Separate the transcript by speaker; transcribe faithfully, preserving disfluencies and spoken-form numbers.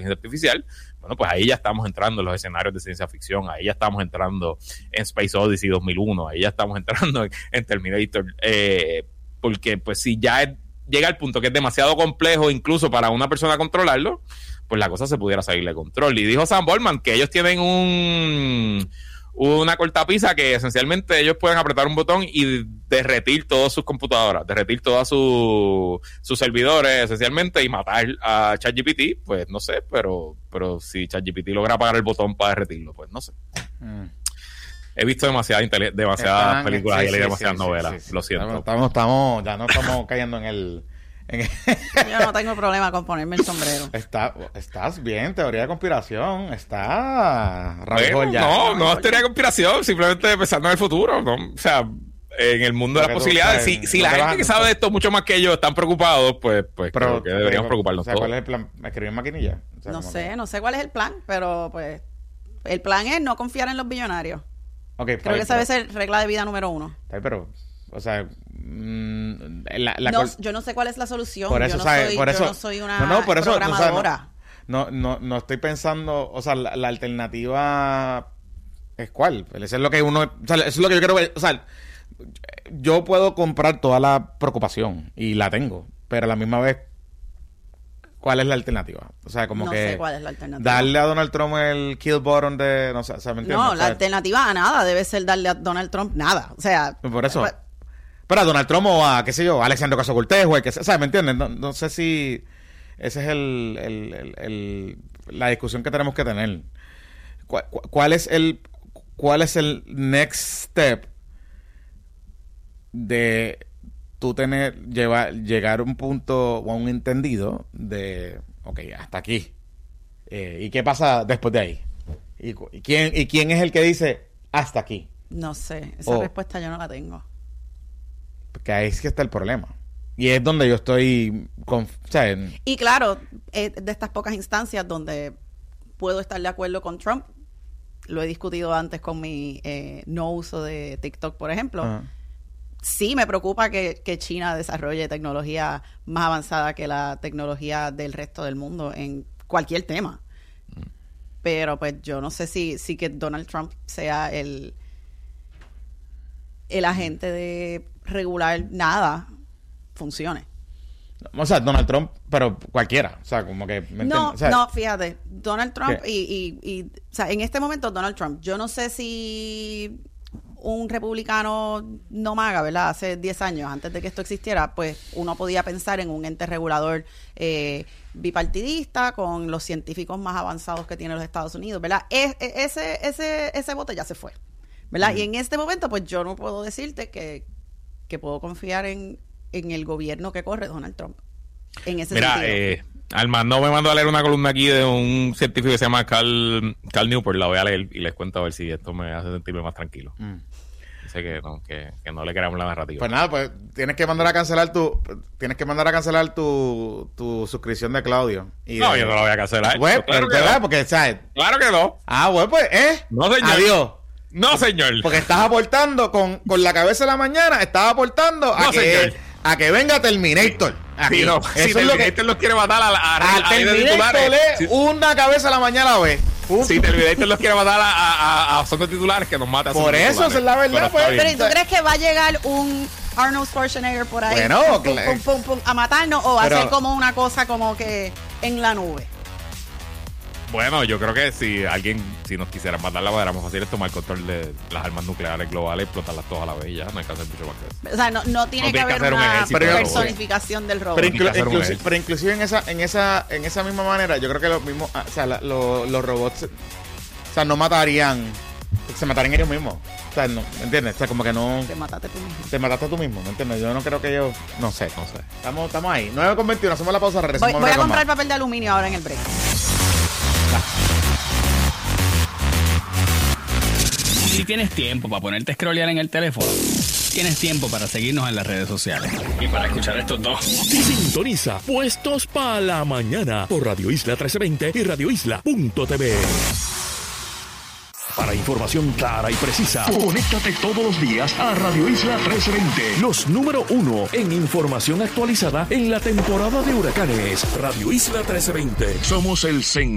Speaker 1: inteligencia artificial, bueno, pues ahí ya estamos entrando en los escenarios de ciencia ficción, ahí ya estamos entrando en Space Odyssey dos mil uno, ahí ya estamos entrando en, en Terminator, eh, porque pues si ya es, llega al punto que es demasiado complejo incluso para una persona controlarlo, pues la cosa se pudiera salir de control. Y dijo Sam Altman que ellos tienen un una cortapisa que esencialmente ellos pueden apretar un botón y derretir todas sus computadoras, derretir todos sus sus servidores esencialmente y matar a ChatGPT, pues no sé, pero pero si ChatGPT logra apagar el botón para derretirlo, pues no sé. Mm. He visto demasiadas intele- demasiadas Están, películas sí, y sí, demasiadas sí, novelas, sí, sí, lo siento.
Speaker 2: Estamos, estamos, ya no estamos cayendo en el... En el
Speaker 3: Yo no tengo problema con ponerme el sombrero.
Speaker 2: Está, estás bien, teoría de conspiración. Está...
Speaker 1: Bueno, ya. No, no es teoría de conspiración, simplemente pensando en el futuro, ¿no? O sea, en el mundo de las posibilidades. Si, si la gente que sabe de esto mucho más que ellos están preocupados, pues, pues pero, creo que deberíamos pero, preocuparnos
Speaker 2: o sea,
Speaker 1: todos.
Speaker 2: ¿Cuál es el plan? ¿Escribir en maquinilla? O sea,
Speaker 3: no sé, que... no sé cuál es el plan, pero pues el plan es no confiar en los billonarios.
Speaker 2: Okay,
Speaker 3: creo fine, que esa debe ser regla de vida número uno.
Speaker 2: Pero, o sea... Mm, la, la
Speaker 3: no,
Speaker 2: col-
Speaker 3: yo no sé cuál es la solución.
Speaker 2: Por eso,
Speaker 3: yo, no
Speaker 2: ¿sabes?
Speaker 3: soy,
Speaker 2: por eso,
Speaker 3: yo no soy una
Speaker 2: no, no, por eso,
Speaker 3: programadora.
Speaker 2: O sea, no, no, no estoy pensando, o sea, la, la alternativa es cuál. Eso es lo que uno, o sea, eso es lo que yo quiero ver. O sea, yo puedo comprar toda la preocupación y la tengo, pero a la misma vez, ¿cuál es la alternativa? O sea, como
Speaker 3: no
Speaker 2: que...
Speaker 3: No sé cuál es la alternativa.
Speaker 2: Darle a Donald Trump el kill button de... No sé, o sea, ¿me entiendes?
Speaker 3: No,
Speaker 2: o
Speaker 3: la
Speaker 2: sea,
Speaker 3: alternativa a nada debe ser darle a Donald Trump nada. O sea...
Speaker 2: Por eso... Pues, pero a Donald Trump o a, qué sé yo, a Alexandre Ocasio-Cortez, o el que sea, ¿sabes? ¿Me entiendes? No, no sé si... Esa es el, el, el, el, la discusión que tenemos que tener. ¿Cuál, cuál es el cuál es el next step de tú tener, llevar, llegar a un punto o a un entendido de, ok, hasta aquí. Eh, ¿Y qué pasa después de ahí? ¿Y, y, quién, ¿Y quién es el que dice hasta aquí?
Speaker 3: No sé, esa oh. respuesta yo no la tengo.
Speaker 2: Porque ahí es que está el problema. Y es donde yo estoy... Con, o sea, en...
Speaker 3: Y claro, es de estas pocas instancias donde puedo estar de acuerdo con Trump. Lo he discutido antes con mi eh, no uso de TikTok, por ejemplo. Uh-huh. Sí me preocupa que, que China desarrolle tecnología más avanzada que la tecnología del resto del mundo en cualquier tema. Uh-huh. Pero pues yo no sé si, si que Donald Trump sea el, el agente de regular nada funcione.
Speaker 2: O sea, Donald Trump, pero cualquiera. O sea, como que... ¿me
Speaker 3: no,
Speaker 2: o sea,
Speaker 3: no, fíjate. Donald Trump y, y, y... O sea, en este momento Donald Trump. Yo no sé si un republicano no maga, ¿verdad? Hace diez años, antes de que esto existiera, pues uno podía pensar en un ente regulador eh, bipartidista con los científicos más avanzados que tiene los Estados Unidos, ¿verdad? Es, ese, ese, ese voto ya se fue, ¿verdad? Mm. Y en este momento, pues yo no puedo decirte que, que puedo confiar en... en el gobierno que corre Donald Trump. En ese
Speaker 1: Mira,
Speaker 3: sentido.
Speaker 1: Eh, Armando me mandó a leer una columna aquí de un científico que se llama Carl, Carl Newport. La voy a leer y les cuento a ver si esto me hace sentirme más tranquilo. Mm. Dice que no, que, que no le queramos la narrativa.
Speaker 2: Pues nada, pues tienes que mandar a cancelar tu tienes que mandar a cancelar tu, tu suscripción de Claudio. Y
Speaker 1: no,
Speaker 2: de,
Speaker 1: yo no la voy a cancelar.
Speaker 2: Pues,
Speaker 1: claro
Speaker 2: pero,
Speaker 1: que no.
Speaker 2: Porque, ¿sabes?
Speaker 1: Claro que no.
Speaker 2: Ah, bueno, pues, ¿eh?
Speaker 1: No, señor.
Speaker 2: Adiós.
Speaker 1: No, señor.
Speaker 2: Porque estás aportando con, con la cabeza de la mañana, estás aportando a
Speaker 1: no,
Speaker 2: que...
Speaker 1: señor.
Speaker 2: A que venga Terminator.
Speaker 1: Aquí. Sí, no.
Speaker 2: Eso
Speaker 1: si
Speaker 2: es
Speaker 1: Terminator
Speaker 2: lo que...
Speaker 1: los quiere matar a la a,
Speaker 2: a, a Terminator es sí. una cabeza a la mañana a la vez.
Speaker 1: Un... Si Terminator los quiere matar a, a, a, a son de titulares, que nos mata a
Speaker 2: Por eso
Speaker 1: titulares.
Speaker 2: Es la verdad.
Speaker 3: Pero,
Speaker 2: pues.
Speaker 3: pero ¿y tú crees que va a llegar un Arnold Schwarzenegger por ahí
Speaker 2: bueno,
Speaker 3: pum, pum, pum, pum, pum, a matarnos o va pero... a ser como una cosa como que en la nube?
Speaker 1: Bueno, yo creo que si alguien, si nos quisiera matar, la manera más fácil es tomar control de las armas nucleares globales y explotarlas todas a la vez y ya, no hay que hacer mucho más que eso.
Speaker 3: O sea, no, no tiene no que haber que una un personificación del robot.
Speaker 2: Pero, inclu- inclusive, pero inclusive en esa, en esa, en esa misma manera, yo creo que los mismos, o sea, la, lo, los robots, o sea, no matarían, se matarían ellos mismos. O sea, no, ¿me entiendes? O sea, como que no...
Speaker 3: Te mataste tú mismo.
Speaker 2: Te mataste tú mismo, ¿me entiendes? Yo no creo que ellos... No sé, no sé. Estamos, estamos ahí. nueve con veintiuno, hacemos la pausa, regresamos.
Speaker 3: Voy, voy a comprar más. papel de aluminio ahora en el break.
Speaker 4: Si tienes tiempo para ponerte a scrollear en el teléfono, tienes tiempo para seguirnos en las redes sociales y para escuchar estos dos.
Speaker 5: Sintoniza Puestos para la Mañana por Radio Isla trece veinte y radio isla punto t v. Para información clara y precisa, conéctate todos los días a Radio Isla trece veinte. Los número uno en información actualizada en la temporada de huracanes. Radio Isla trece veinte. Somos el centro.